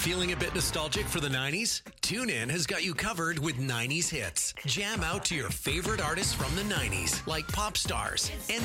Feeling a bit nostalgic for the 90s? TuneIn has got you covered with 90s hits. Jam out to your favorite artists from the 90s, like pop stars,